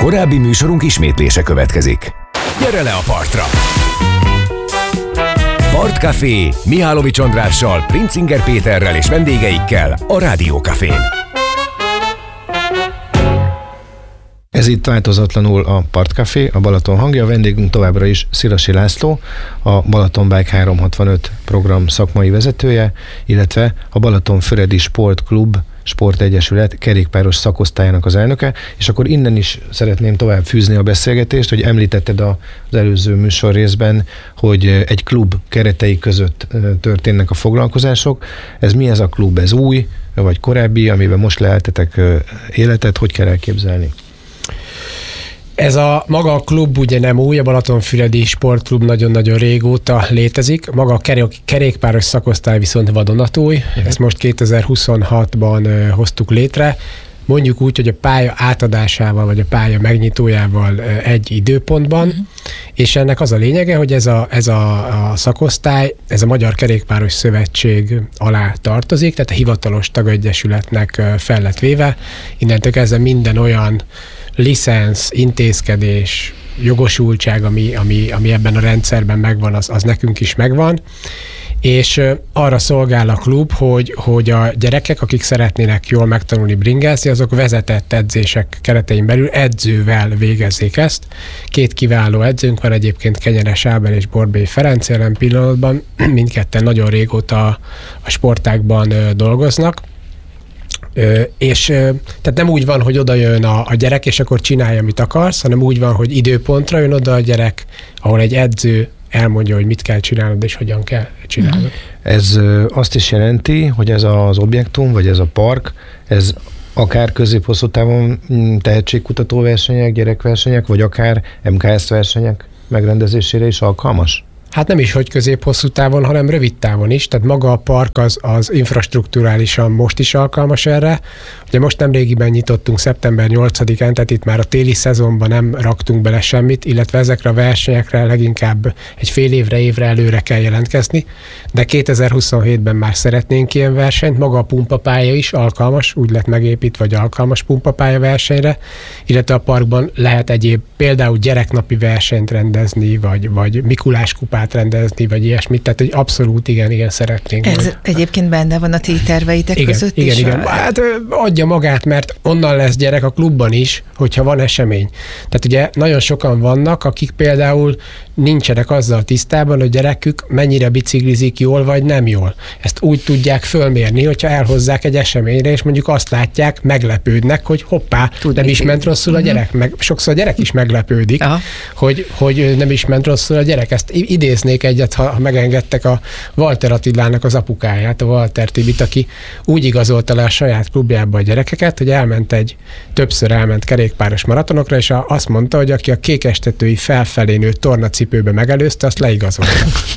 Korábbi műsorunk ismétlése következik. Gyere le a partra! Partcafé Mihálovics Andrással, Princinger Péterrel és vendégeikkel a Rádiókafén. Ez itt változatlanul a Partcafé, a Balaton hangja. A vendégünk továbbra is Szirasi László, a Balaton Bike 365 program szakmai vezetője, illetve a Balatonfüredi Sportklub Sportegyesület kerékpáros szakosztályának az elnöke, és akkor innen is szeretném tovább fűzni a beszélgetést, hogy említetted az előző műsor részben, hogy egy klub keretei között történnek a foglalkozások. Ez mi ez a klub? Ez új, vagy korábbi, amiben most leeltetek életet? Hogy kell elképzelni? Ez a maga a klub ugye nem új, a Balatonfüredi Sportklub nagyon-nagyon régóta létezik. Maga a kerékpáros szakosztály viszont vadonatúj. Ezt most 2026-ban hoztuk létre. Mondjuk úgy, hogy a pálya átadásával, vagy a pálya megnyitójával egy időpontban, és ennek az a lényege, hogy ez a szakosztály, ez a Magyar Kerékpáros Szövetség alá tartozik, tehát a hivatalos tagegyesületnek fel lett véve. Innentől kezdve minden olyan licensz, intézkedés, jogosultság, ami ebben a rendszerben megvan, az nekünk is megvan, és arra szolgál a klub, hogy a gyerekek, akik szeretnének jól megtanulni bringázni, azok vezetett edzések keretein belül edzővel végezzék ezt. Két kiváló edzőnk van egyébként, Kenyeres Ábel és Borbély Ferenc jelen pillanatban, mindketten nagyon régóta a sportágban dolgoznak. És tehát nem úgy van, hogy oda jön a gyerek, és akkor csinálja, amit akarsz, hanem úgy van, hogy időpontra jön oda a gyerek, ahol egy edző elmondja, hogy mit kell csinálnod, és hogyan kell csinálnod. Ez azt is jelenti, hogy ez az objektum, vagy ez a park, ez akár közép-hosszú távon tehetségkutató versenyek, gyerekversenyek, vagy akár MKS versenyek megrendezésére is alkalmas? Hát nem is, hogy közép-hosszú távon, hanem rövid távon is, tehát maga a park az infrastrukturálisan most is alkalmas erre. Ugye most nemrégiben nyitottunk szeptember 8-án, tehát itt már a téli szezonban nem raktunk bele semmit, illetve ezekre a versenyekre leginkább egy fél évre előre kell jelentkezni, de 2027-ben már szeretnénk ilyen versenyt, maga a pumpapálya is alkalmas, úgy lett megépítve, vagy alkalmas pumpapálya versenyre, illetve a parkban lehet egyéb, például gyereknapi versenyt rendezni, vagy Mikulás kupát rendezni, vagy ilyesmit, tehát egy abszolút igen szeretnénk. Ez majd. egyébként benne van a ti terveitek között is? Igen. Hát adja magát, mert onnan lesz gyerek a klubban is, hogyha van esemény. Tehát ugye nagyon sokan vannak, akik például nincsenek azzal tisztában, hogy gyerekük mennyire biciklizik jól, vagy nem jól. Ezt úgy tudják fölmérni, hogyha elhozzák egy eseményre, és mondjuk azt látják, meglepődnek, hogy hoppá, nem is ment rosszul a gyerek. Sokszor a gyerek is meglepődik, hogy nem is ment rosszul a gyerek. Ezt idéznék egyet, ha megengedtek, a Walter Attilának az apukáját, a Walter Tibit, aki úgy igazolta le a saját klubjába a gyerekeket, hogy többször elment kerékpáros maratonokra, és azt mondta, hogy aki a kékestetői felfelé nőtt tornacipőbe megelőzte, azt leigazolta.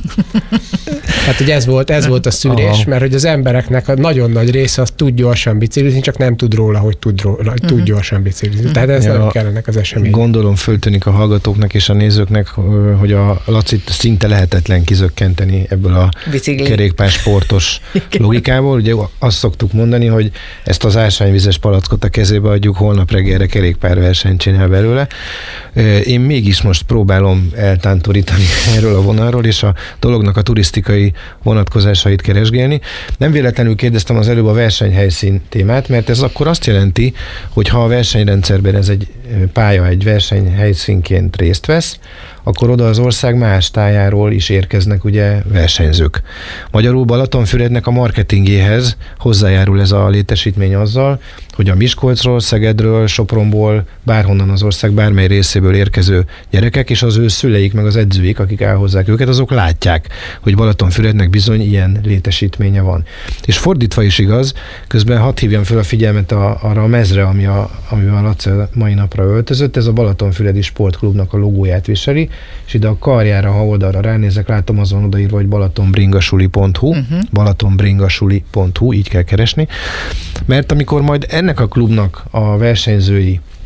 Hát, hogy ez volt a szűrés, mert hogy az embereknek a nagyon nagy része az tud gyorsan biciklizni, csak nem tud róla, hogy tud gyorsan biciklizni. Tehát ez nem kellene az esemény. Gondolom föltűnik a hallgatóknak és a nézőknek, hogy a Lacit szinte lehetetlen kizökkenteni ebből a kerékpársportos logikából. Ugye azt szoktuk mondani, hogy ezt az ásványvizes palackot a kezébe adjuk, holnap reggelre kerékpárversenyt csinál belőle. Én mégis most próbálom eltántorítani erről a vonalról, és a dolognak a turisztikai vonatkozásait keresgélni. Nem véletlenül kérdeztem az előbb a versenyhelyszín témát, mert ez akkor azt jelenti, hogy ha a versenyrendszerben ez egy pálya, egy versenyhelyszínként részt vesz, akkor oda az ország más tájáról is érkeznek ugye versenyzők. Magyarul Balatonfürednek a marketingéhez hozzájárul ez a létesítmény azzal, hogy a Miskolcról, Szegedről, Sopronból, bárhonnan az ország bármely részéből érkező gyerekek és az ő szüleik, meg az edzőik, akik elhozzák őket, azok látják, hogy Balatonfürednek bizony ilyen létesítménye van. És fordítva is igaz, közben hadd hívjam fel a figyelmet arra a mezre, amivel a Laci mai napra öltözött, ez a Balatonfüredi Sportklubnak a logóját viseli, és ide a karjára, ha oldalra ránézek, látom azon odaírva, hogy balatonbringasuli.hu, balatonbringasuli.hu, így kell keresni, mert amikor majd ennek a klubnak a versenyzői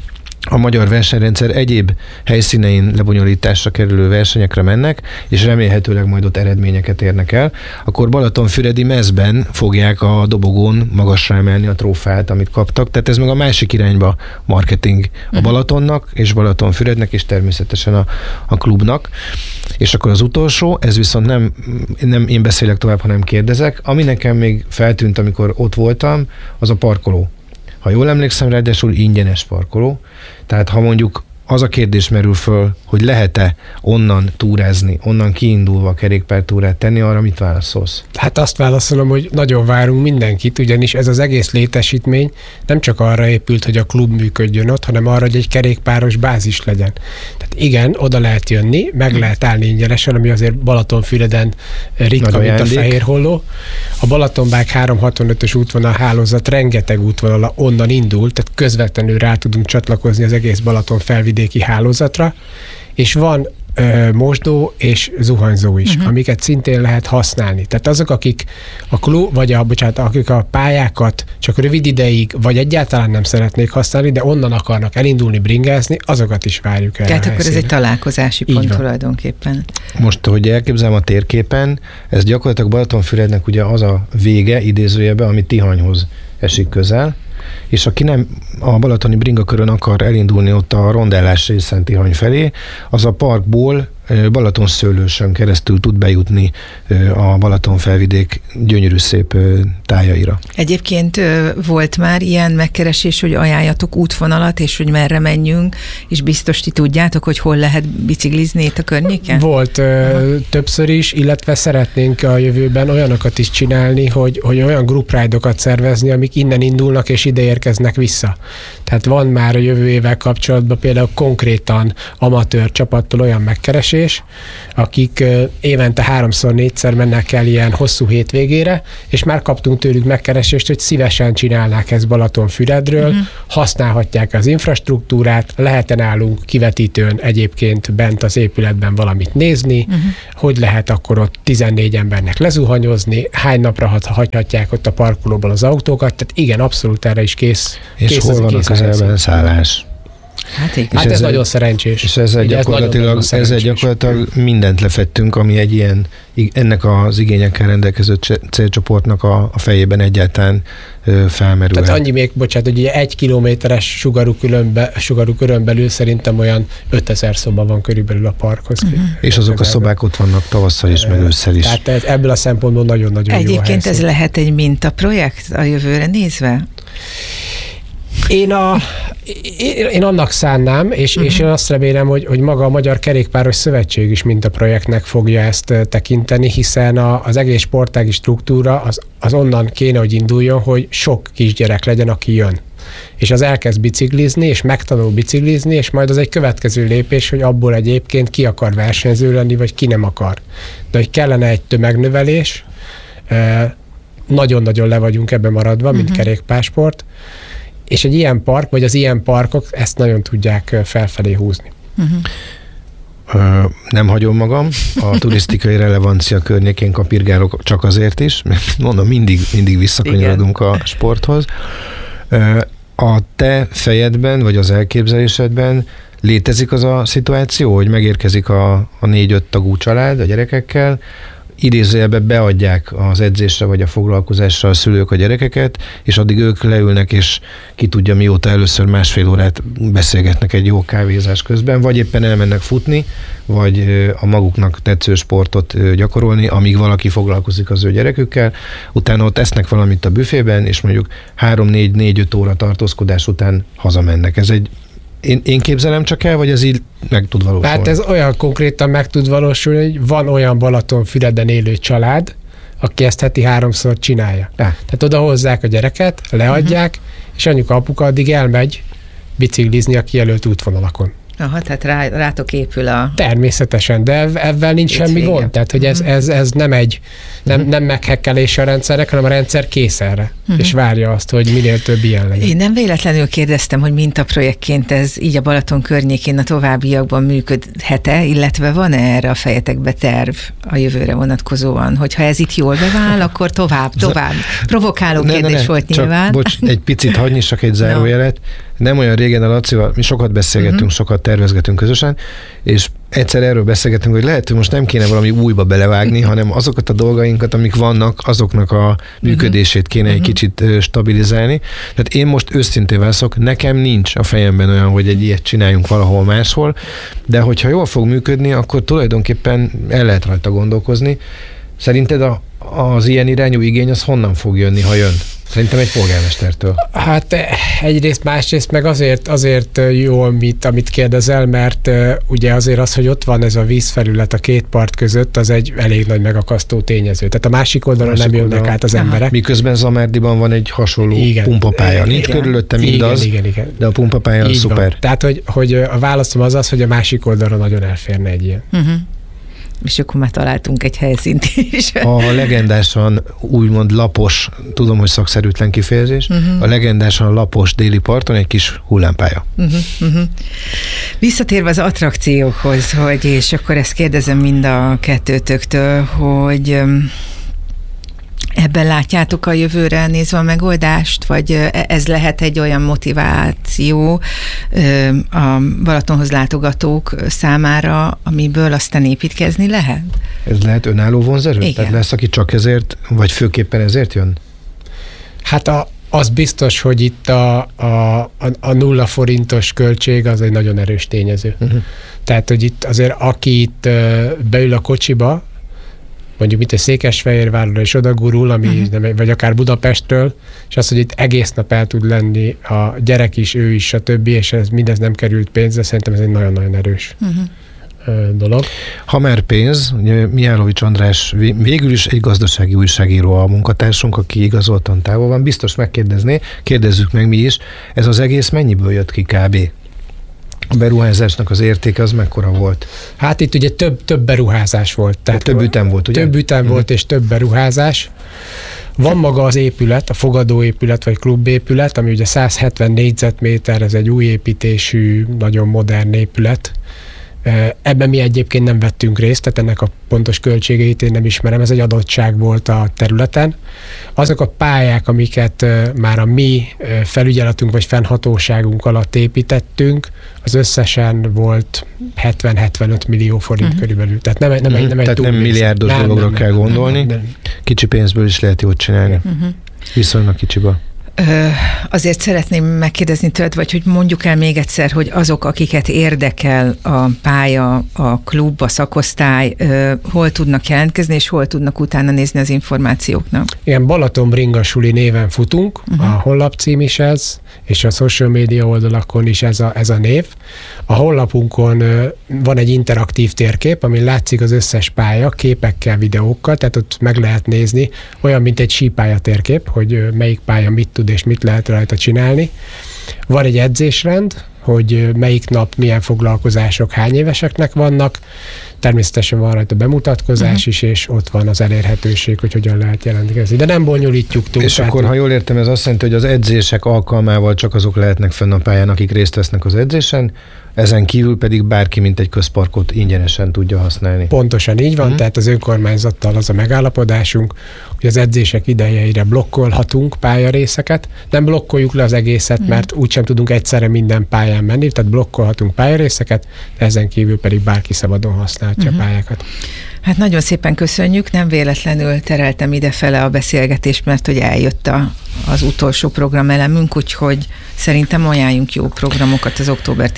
a magyar versenyrendszer egyéb helyszínein lebonyolításra kerülő versenyekre mennek, és remélhetőleg majd ott eredményeket érnek el, akkor Balatonfüredi mezben fogják a dobogón magasra emelni a trófeát, amit kaptak. Tehát ez meg a másik irányba marketing a Balatonnak, és Balatonfürednek, és természetesen a klubnak. És akkor az utolsó, ez viszont nem én beszélek tovább, hanem kérdezek. Ami nekem még feltűnt, amikor ott voltam, az a parkoló. Ha jól emlékszem, ráadásul ingyenes parkoló. Tehát ha mondjuk az a kérdés merül föl, hogy lehet-e onnan túrázni, onnan kiindulva kerékpártúrát tenni, arra mit válaszolsz? Hát azt válaszolom, hogy nagyon várunk mindenkit, ugyanis ez az egész létesítmény nem csak arra épült, hogy a klub működjön ott, hanem arra, hogy egy kerékpáros bázis legyen. Tehát igen, oda lehet jönni, meg lehet állni ingyenesen, ami azért Balatonfüreden ritka, mint a Fehérholló. A Balatonbák 365-ös útvonal hálózat rengeteg útvonala onnan indul, tehát közvetlenül rá tudunk csatlakozni az egész Balaton felvidéki hálózatra, és van mosdó és zuhanyzó is, amiket szintén lehet használni. Tehát azok, akik akik a pályákat csak rövid ideig, vagy egyáltalán nem szeretnék használni, de onnan akarnak elindulni, bringázni, azokat is várjuk el. Tehát akkor ez egy találkozási pont tulajdonképpen. Most, hogy elképzelem a térképen, ez gyakorlatilag Balatonfürednek ugye az a vége, idézőjebe, ami Tihanyhoz esik közel, és aki nem a balatoni bringakörön akar elindulni ott a rondellás részen Tihany felé, az a parkból Balatonszőlősön keresztül tud bejutni a Balatonfelvidék gyönyörű szép tájaira. Egyébként volt már ilyen megkeresés, hogy ajánljatok útvonalat, és hogy merre menjünk, és biztos ti tudjátok, hogy hol lehet biciklizni itt a környéken? Volt többször is, illetve szeretnénk a jövőben olyanokat is csinálni, hogy olyan group ride-okat szervezni, amik innen indulnak és ide érkeznek vissza. Tehát van már a jövő évvel kapcsolatban például konkrétan amatőr csapattól olyan megkeresés, akik évente 3-4-szer mennek el ilyen hosszú hétvégére, és már kaptunk tőlük megkeresést, hogy szívesen csinálnák ezt Balatonfüredről, használhatják az infrastruktúrát, lehet nálunk kivetítőn egyébként bent az épületben valamit nézni, hogy lehet akkor ott 14 embernek lezuhanyozni, hány napra hagyhatják ott a parkolóban az autókat, tehát igen, abszolút erre is kész. És hol van a közelben szállás? Hát ez nagyon szerencsés. És ezzel gyakorlatilag mindent lefettünk, ami egy ilyen, ennek az igényekkel rendelkező célcsoportnak a fejében egyáltalán felmerül. Tehát annyi még, hogy ugye 1 kilométeres sugarú körön belül szerintem olyan 5000 szoba van körülbelül a parkhoz. És azok a szobák ott vannak tavasszal is, meg ősszel is. Tehát ebből a szempontból nagyon-nagyon jó a Egyébként helyszín. Ez lehet egy mintaprojekt a jövőre nézve? Én annak szánnám, és én azt remélem, hogy maga a Magyar Kerékpáros Szövetség is mintaprojektnek fogja ezt tekinteni, hiszen az egész sportági struktúra az onnan kéne, hogy induljon, hogy sok kisgyerek legyen, aki jön. És az elkezd biciklizni, és megtanul biciklizni, és majd az egy következő lépés, hogy abból egyébként ki akar versenyző lenni, vagy ki nem akar. De hogy kellene egy tömegnövelés, nagyon-nagyon le vagyunk ebben maradva, mint kerékpársport, és egy ilyen park, vagy az ilyen parkok ezt nagyon tudják felfelé húzni. Nem hagyom magam, a turisztikai relevancia környékén kapirgálok csak azért is, mert mondom, mindig visszakanyarodunk a sporthoz. A te fejedben, vagy az elképzelésedben létezik az a szituáció, hogy megérkezik a 4-5 tagú család a gyerekekkel, idézőjelbe beadják az edzésre vagy a foglalkozásra a szülők a gyerekeket, és addig ők leülnek, és ki tudja mióta először 1,5 órát beszélgetnek egy jó kávézás közben, vagy éppen elmennek futni, vagy a maguknak tetsző sportot gyakorolni, amíg valaki foglalkozik az ő gyerekükkel, utána ott esznek valamit a büfében, és mondjuk 3-4-5 óra tartózkodás után hazamennek. Ez egy Én képzelem csak el, vagy ez így meg tud valósulni? Hát ez olyan konkrétan meg tud valósulni, hogy van olyan Balatonfüreden élő család, aki ezt heti 3-szor csinálja. Tehát oda hozzák a gyereket, leadják, és anyuka, apuka addig elmegy biciklizni a kijelölt útvonalakon. Aha, tehát rátok épül a... Természetesen, de ezzel nincs semmi gond. Tehát, hogy ez nem meghekkelés a rendszernek, hanem a rendszer kész erre, és várja azt, hogy minél több ilyen legyen. Én nem véletlenül kérdeztem, hogy mintaprojektként ez így a Balaton környékén a továbbiakban működhet-e, illetve van-e erre a fejetekbe terv a jövőre vonatkozóan, hogyha ez itt jól beváll, akkor tovább. Provokáló kérdés volt nyilván. Bocs, egy picit hadd nyissak egy zárójelet. Nem olyan régen a Lacival, mi sokat beszélgettünk, sokat tervezgetünk közösen, és egyszer erről beszélgetünk, hogy lehet, hogy most nem kéne valami újba belevágni, hanem azokat a dolgainkat, amik vannak, azoknak a működését kéne egy kicsit stabilizálni. Tehát én most őszintén válaszolok, nekem nincs a fejemben olyan, hogy egy ilyet csináljunk valahol máshol, de hogyha jól fog működni, akkor tulajdonképpen el lehet rajta gondolkozni. Szerinted az ilyen irányú igény az honnan fog jönni, ha jön? Szerintem egy polgármestertől. Hát egyrészt, másrészt meg azért jó, amit kérdezel, mert ugye azért az, hogy ott van ez a vízfelület a két part között, az egy elég nagy megakasztó tényező. Tehát a másik oldalon nem jönnek át az emberek. Miközben Zamárdiban van egy hasonló pumpapálya. Nincs körülötte mindaz, igen. De a pumpapálya az szuper. Van. Tehát, hogy a válaszom az, hogy a másik oldalon nagyon elférne egy ilyen. És akkor már találtunk egy helyszínt is. A legendásan úgymond lapos, tudom, hogy szakszerűtlen kifejezés, a legendásan lapos déli parton egy kis hullámpálya. Visszatérve az attrakciókhoz, és akkor ezt kérdezem mind a kettőtöktől, hogy ebben látjátok a jövőre nézve a megoldást, vagy ez lehet egy olyan motiváció a Balatonhoz látogatók számára, amiből aztán építkezni lehet? Ez lehet önálló vonzerő? Igen. Tehát lesz, aki csak ezért, vagy főképpen ezért jön? Hát az biztos, hogy itt a 0 forintos költség az egy nagyon erős tényező. Tehát, hogy itt azért aki itt beül a kocsiba, mondjuk mint egy Székesfehérvárról és odagurul, vagy akár Budapestről, és az, hogy itt egész nap el tud lenni a gyerek is, ő is, stb., és mindez nem került pénzre, szerintem ez egy nagyon-nagyon erős dolog. Ha már pénz, ugye Mihálovics András végül is egy gazdasági újságíró a munkatársunk, aki igazoltan távol van, biztos megkérdezné, kérdezzük meg mi is, ez az egész mennyiből jött ki kb.? A beruházásnak az értéke az mekkora volt? Hát itt ugye több beruházás volt. Tehát több ütem volt, ugye? Több ütem volt és több beruházás. Van maga az épület, a fogadóépület vagy klubépület, ami ugye 170 négyzetméter, ez egy új építésű, nagyon modern épület. Ebben mi egyébként nem vettünk részt, tehát ennek a pontos költségeit én nem ismerem, ez egy adottság volt a területen. Azok a pályák, amiket már a mi felügyeletünk vagy fennhatóságunk alatt építettünk, az összesen volt 70-75 millió forint körülbelül. Tehát nem milliárdos dologra kell gondolni. Kicsi pénzből is lehet jót csinálni. Viszonylag kicsiből. Azért szeretném megkérdezni tőled, vagy hogy mondjuk el még egyszer, hogy azok, akiket érdekel a pálya, a klub, a szakosztály, hol tudnak jelentkezni, és hol tudnak utána nézni az információknak? Igen, Balaton Bringa Suli néven futunk, a honlapcím is ez, és a social media oldalakon is ez a név. A honlapunkon van egy interaktív térkép, amin látszik az összes pálya, képekkel, videókkal, tehát ott meg lehet nézni, olyan, mint egy sípálya térkép, hogy melyik pálya mit tud és mit lehet rajta csinálni. Van egy edzésrend, hogy melyik nap milyen foglalkozások hány éveseknek vannak. Természetesen van rajta bemutatkozás is, és ott van az elérhetőség, hogy hogyan lehet jelentkezni. De nem bonyolítjuk túl. És akkor, ha jól értem, ez azt jelenti, hogy az edzések alkalmával csak azok lehetnek fenn a pályán, akik részt vesznek az edzésen, ezen kívül pedig bárki, mint egy közparkot ingyenesen tudja használni. Pontosan így van, tehát az önkormányzattal az a megállapodásunk, hogy az edzések idejeire blokkolhatunk pályarészeket. Nem blokkoljuk le az egészet, mert úgysem tudunk egyszerre minden pályán menni, tehát blokkolhatunk pályarészeket, de ezen kívül pedig bárki szabadon használhatja a pályákat. Hát nagyon szépen köszönjük, nem véletlenül tereltem idefele a beszélgetést, mert hogy eljött az utolsó programelemünk, úgyhogy szerintem ajánljunk jó programokat az október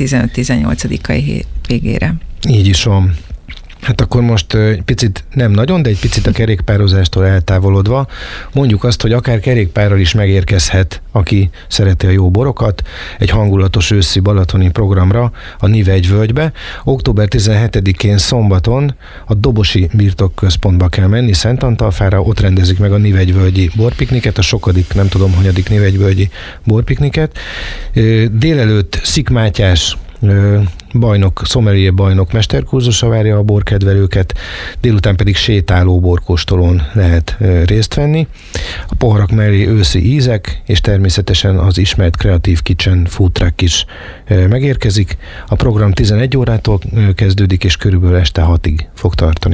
15-18-ai végére. Így is van. Hát akkor most egy picit, nem nagyon, de egy picit a kerékpározástól eltávolodva, mondjuk azt, hogy akár kerékpárral is megérkezhet, aki szereti a jó borokat, egy hangulatos őszi balatoni programra a Nivegyvölgybe. Október 17-én szombaton a Dobosi Birtokközpontba kell menni, Szentantalfára, ott rendezik meg a Nivegyvölgyi borpikniket, a sokadik, nem tudom, hanyadik Nivegyvölgyi borpikniket. Délelőtt Szik Mátyás bajnok, sommelier bajnok mesterkurzusa várja a borkedvelőket, délután pedig sétáló borkóstolón lehet részt venni. A poharak mellé őszi ízek, és természetesen az ismert Creative Kitchen food truck is megérkezik. A program 11 órától kezdődik, és körülbelül este 6-ig fog tartani.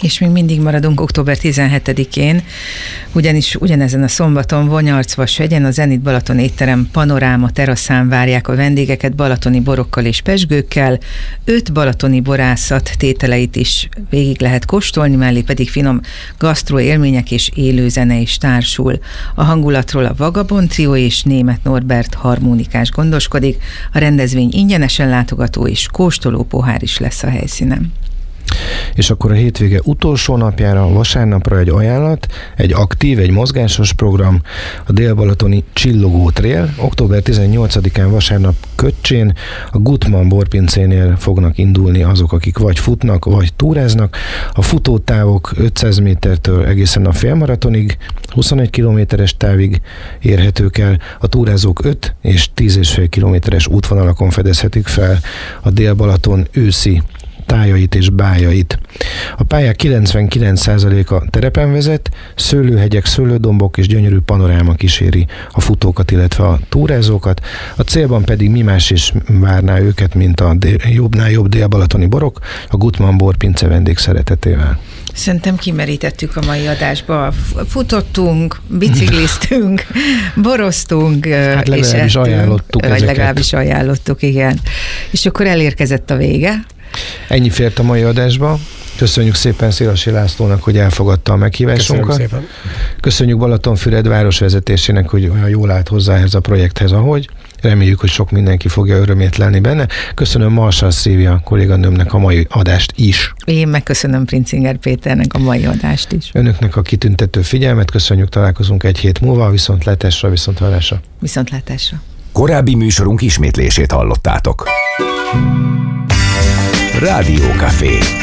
És még mindig maradunk október 17-én, ugyanis ugyanezen a szombaton Vonyarc-Vashegyen a Zenit Balaton étterem panoráma teraszán várják a vendégeket balatoni borokkal és pezsgőkkel. 5 balatoni borászat tételeit is végig lehet kóstolni, mellé pedig finom gasztró élmények és élő zene is társul. A hangulatról a Vagabond Trio és Németh Norbert harmonikás gondoskodik. A rendezvény ingyenesen látogató és kóstoló pohár is lesz a helyszínen. És akkor a hétvége utolsó napjára, vasárnapra egy ajánlat, egy aktív, egy mozgásos program, a Dél-Balatoni Csillogó Trail. Október 18-án vasárnap Köccsén a Gutmann borpincénél fognak indulni azok, akik vagy futnak, vagy túráznak. A futótávok 500 métertől egészen a félmaratonig, 21 kilométeres távig érhetők el, a túrázók 5 és 10,5 kilométeres útvonalakon fedezhetik fel a Dél-Balaton őszi tájait és bájait. A pályák 99%-a terepen vezet, szőlőhegyek, szőlődombok és gyönyörű panoráma kíséri a futókat, illetve a túrázókat. A célban pedig mi más is várná őket, mint a jobbnál jobb dél-balatoni borok, a Gutmann borpince vendégszeretetével. Szerintem kimerítettük a mai adásba. Futottunk, bicikliztünk, boroztunk, hát legalábbis ajánlottuk vagy ezeket. Legalábbis ajánlottuk, igen. És akkor elérkezett a vége. Ennyi fért a mai adásba. Köszönjük szépen Szélasi Lászlónak, hogy elfogadta a meghívásunkat. Köszönjük szépen. Köszönjük Balatonfüred városvezetésének, hogy olyan jól állt hozzá ehhez a projekthez, ahogy. Reméljük, hogy sok mindenki fogja örömét lelni benne. Köszönöm Marsal Szilvia kolléganőmnek a mai adást is. Én megköszönöm Princinger Péternek a mai adást is. Önöknek a kitüntető figyelmet, köszönjük, találkozunk egy hét múlva, viszontlátásra, viszonthallásra. Viszontlátásra. Korábbi műsorunk ismétlését hallottátok. Rádiókafé.